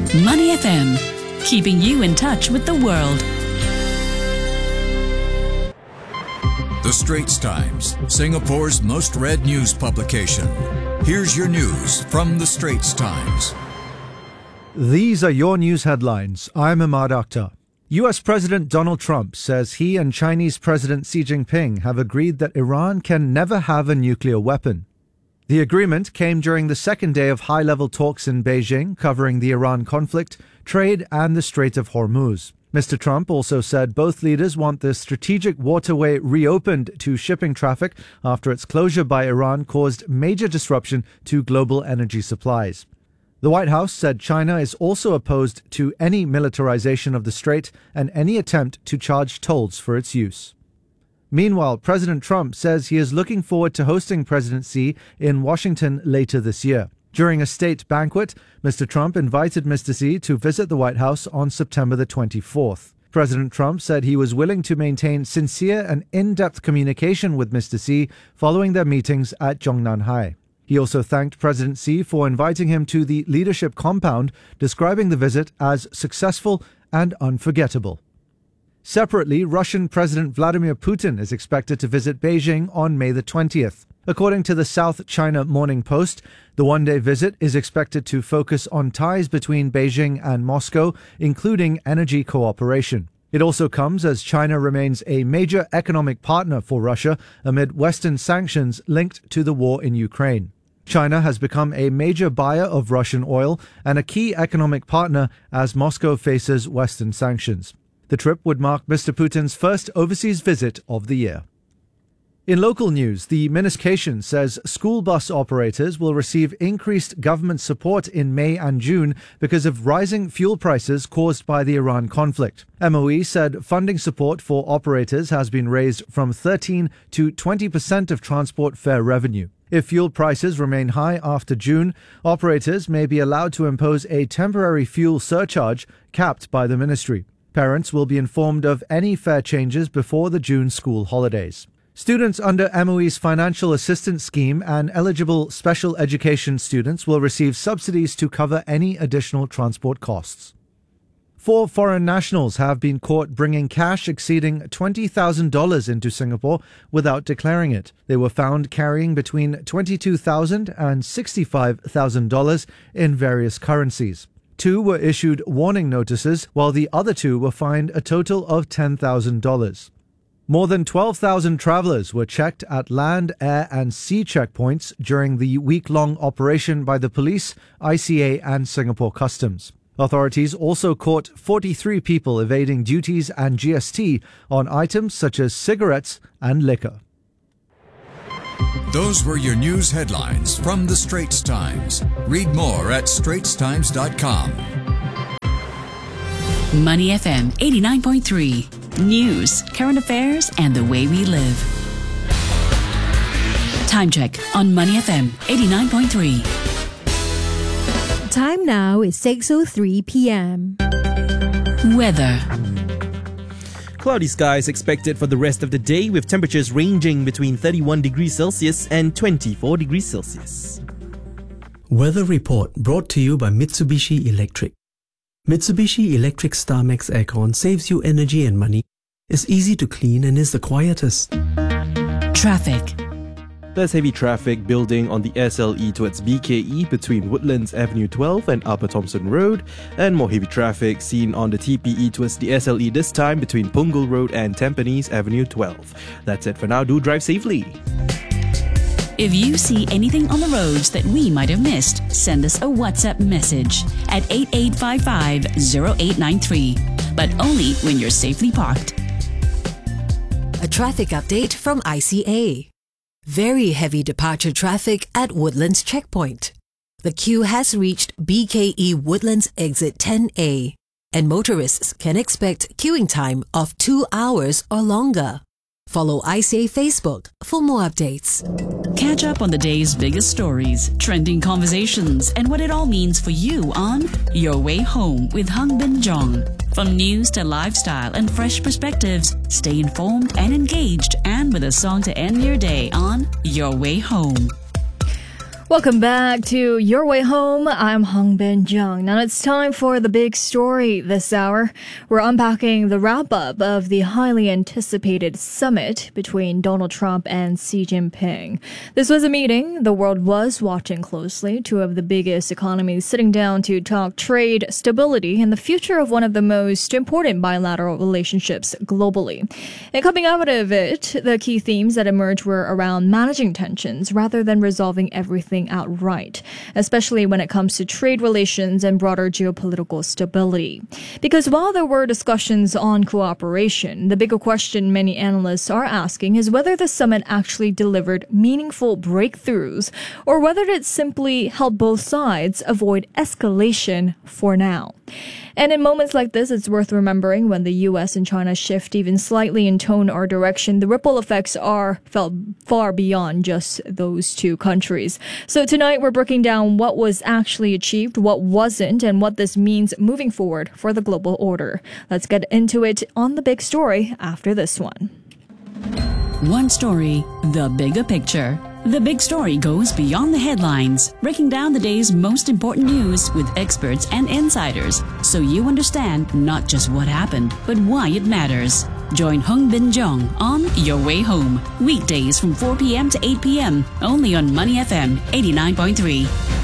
Money FM, keeping you in touch with the world. The Straits Times, Singapore's most read news publication. Here's your news from The Straits Times. These are your news headlines. I'm Ahmad Akhtar. US President Donald Trump says he and Chinese President Xi Jinping have agreed that Iran can never have a nuclear weapon. The agreement came during the second day of high-level talks in Beijing covering the Iran conflict, trade and the Strait of Hormuz. Mr. Trump also said both leaders want the strategic waterway reopened to shipping traffic after its closure by Iran caused major disruption to global energy supplies. The White House said China is also opposed to any militarization of the strait and any attempt to charge tolls for its use. Meanwhile, President Trump says he is looking forward to hosting President Xi in Washington later this year. During a state banquet, Mr. Trump invited Mr. Xi to visit the White House on September the 24th. President Trump said he was willing to maintain sincere and in-depth communication with Mr. Xi following their meetings at Zhongnanhai. He also thanked President Xi for inviting him to the leadership compound, describing the visit as successful and unforgettable. Separately, Russian President Vladimir Putin is expected to visit Beijing on May the 20th. According to the South China Morning Post, the one-day visit is expected to focus on ties between Beijing and Moscow, including energy cooperation. It also comes as China remains a major economic partner for Russia amid Western sanctions linked to the war in Ukraine. China has become a major buyer of Russian oil and a key economic partner as Moscow faces Western sanctions. The trip would mark Mr. Putin's first overseas visit of the year. In local news, the Ministcation says school bus operators will receive increased government support in May and June because of rising fuel prices caused by the Iran conflict. MOE said funding support for operators has been raised from 13 to 20% of transport fare revenue. If fuel prices remain high after June, operators may be allowed to impose a temporary fuel surcharge capped by the ministry. Parents will be informed of any fare changes before the June school holidays. Students under MOE's financial assistance scheme and eligible special education students will receive subsidies to cover any additional transport costs. 4 foreign nationals have been caught bringing cash exceeding $20,000 into Singapore without declaring it. They were found carrying between $22,000 and $65,000 in various currencies. 2 were issued warning notices, while the other 2 were fined a total of $10,000. More than 12,000 travellers were checked at land, air and sea checkpoints during the week-long operation by the police, ICA and Singapore Customs. Authorities also caught 43 people evading duties and GST on items such as cigarettes and liquor. Those were your news headlines from The Straits Times. Read more at straitstimes.com. Money FM 89.3. News, current affairs, and the way we live. Time check on Money FM 89.3. Time now is 6:03 p.m. Weather. Cloudy skies expected for the rest of the day with temperatures ranging between 31 degrees Celsius and 24 degrees Celsius. Weather report brought to you by Mitsubishi Electric. Mitsubishi Electric StarMax Aircon saves you energy and money, is easy to clean and is the quietest. Traffic. There's heavy traffic building on the SLE towards BKE between Woodlands Avenue 12 and Upper Thomson Road, and more heavy traffic seen on the TPE towards the SLE this time between Punggol Road and Tampines Avenue 12. That's it for now. Do drive safely. If you see anything on the roads that we might have missed, send us a WhatsApp message at 8855-0893. But only when you're safely parked. A traffic update from ICA. Very heavy departure traffic at Woodlands Checkpoint. The queue has reached BKE Woodlands Exit 10A, and motorists can expect queuing time of 2 hours or longer. Follow ICA Facebook for more updates. Catch up on the day's biggest stories, trending conversations, and what it all means for you on Your Way Home with Hung Bin Jong. From news to lifestyle and fresh perspectives, stay informed and engaged, and with a song to end your day on Your Way Home. Welcome back to Your Way Home. I'm Hongbin Jeong. Now it's time for the big story this hour. We're unpacking the wrap-up of the highly anticipated summit between Donald Trump and Xi Jinping. This was a meeting the world was watching closely. Two of the biggest economies sitting down to talk trade, stability, and the future of one of the most important bilateral relationships globally. And coming out of it, the key themes that emerged were around managing tensions rather than resolving everything outright, especially when it comes to trade relations and broader geopolitical stability. Because while there were discussions on cooperation, the bigger question many analysts are asking is whether the summit actually delivered meaningful breakthroughs or whether it simply helped both sides avoid escalation for now. And in moments like this, it's worth remembering when the U.S. and China shift even slightly in tone or direction, the ripple effects are felt far beyond just those two countries. So tonight, we're breaking down what was actually achieved, what wasn't, and what this means moving forward for the global order. Let's get into it on The Big Story after this one. One story, the bigger picture. The Big Story goes beyond the headlines, breaking down the day's most important news with experts and insiders, so you understand not just what happened, but why it matters. Join Hongbin Jeong on Your Way Home, weekdays from 4 p.m. to 8 p.m., only on Money FM 89.3.